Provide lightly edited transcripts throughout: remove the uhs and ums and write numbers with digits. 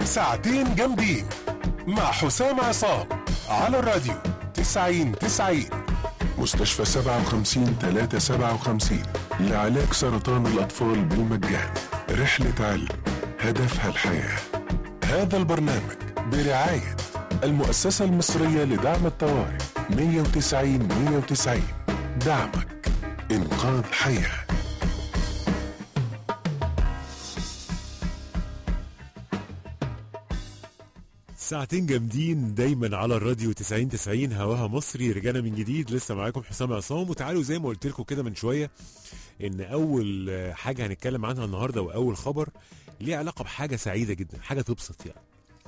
ساعتين جامدين مع حسام عصام على الراديو 90 مستشفى 57 357 لعلاج سرطان الأطفال بالمجان. رحلة علم هدفها الحياة. هذا البرنامج برعاية المؤسسة المصرية لدعم الطوارئ 190 دعمك إنقاذ حياة. ساعتين جامدين دايما على الراديو 90 هواها مصري. رجعنا من جديد، لسه معاكم حسام عصام. وتعالوا زي ما قلت لكم كده من شويه ان اول حاجه هنتكلم عنها النهارده واول خبر ليه علاقه بحاجه سعيده جدا، حاجه تبسط يعني.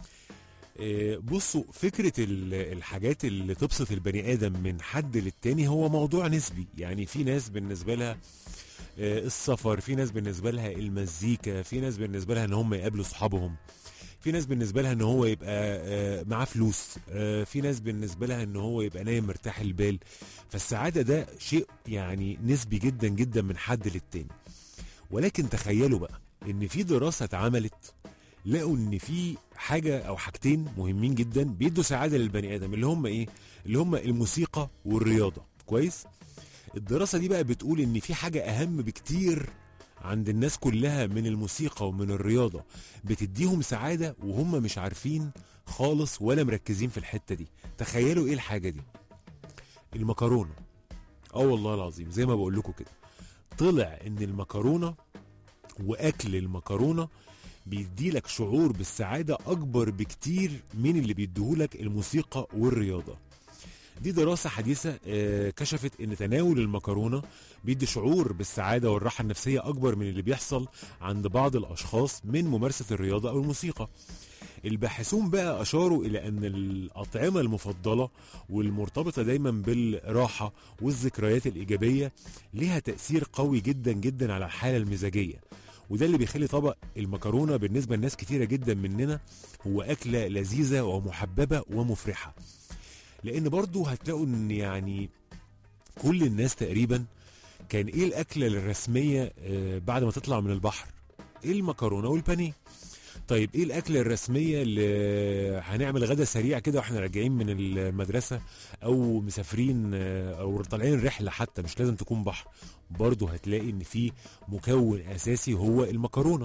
بصوا، فكره الحاجات اللي تبسط البني ادم من حد للتاني هو موضوع نسبي. يعني في ناس بالنسبه لها السفر، في ناس بالنسبه لها المزيكا، في ناس بالنسبه لها ان هم يقابلوا صحابهم، في ناس بالنسبه لها ان هو يبقى معاه فلوس، في ناس بالنسبه لها ان هو يبقى نايم مرتاح البال. فالسعاده ده شيء يعني نسبي جدا جدا من حد للتاني. ولكن تخيلوا بقى ان في دراسه اتعملت لقوا ان في حاجه او حاجتين مهمين جدا بيدوا سعاده للبني ادم، اللي هم ايه؟ اللي هم الموسيقى والرياضه. كويس. الدراسه دي بقى بتقول ان في حاجه اهم بكتير عند الناس كلها من الموسيقى ومن الرياضة بتديهم سعادة وهم مش عارفين خالص ولا مركزين في الحتة دي. تخيلوا ايه الحاجة دي؟ المكرونة. والله العظيم زي ما بقول لكم كده، طلع ان المكرونة واكل المكرونة بيديلك شعور بالسعادة اكبر بكتير من اللي بيديهولك الموسيقى والرياضة. دي دراسة حديثة كشفت ان تناول المكرونة بيدي شعور بالسعادة والراحة النفسية اكبر من اللي بيحصل عند بعض الاشخاص من ممارسة الرياضة او الموسيقى. الباحثون بقى اشاروا الى ان الاطعمة المفضلة والمرتبطة دايما بالراحة والذكريات الايجابية ليها تأثير قوي جدا جدا على الحالة المزاجية. وده اللي بيخلي طبق المكرونة بالنسبة لناس كتيرة جدا مننا هو اكلة لذيذة ومحببة ومفرحة. لان برضو هتلاقوا ان يعني كل الناس تقريبا كان ايه الاكله الرسميه بعد ما تطلع من البحر؟ ايه؟ المكرونه والبانيه. طيب ايه الاكله الرسميه اللي هنعمل غدا سريع كده واحنا راجعين من المدرسه او مسافرين او طالعين رحله، حتى مش لازم تكون بحر، برضو هتلاقي ان في مكون اساسي هو المكرونه.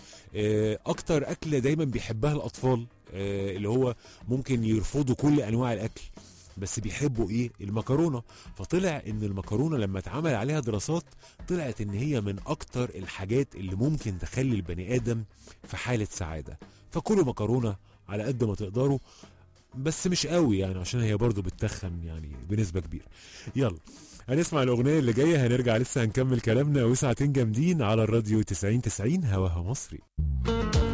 اكتر اكله دايما بيحبها الاطفال اللي هو ممكن يرفضوا كل انواع الاكل بس بيحبوا ايه؟ المكرونه. فطلع ان المكرونه لما اتعمل عليها دراسات طلعت ان هي من اكتر الحاجات اللي ممكن تخلي البني ادم في حاله سعاده. فكلوا مكرونه على قد ما تقدروا، بس مش قوي يعني عشان هي برضو بتتخن يعني بنسبه كبيره. يلا هنسمع الاغنيه اللي جايه، هنرجع لسه هنكمل كلامنا وساعتين جامدين على الراديو 90 هواها مصري.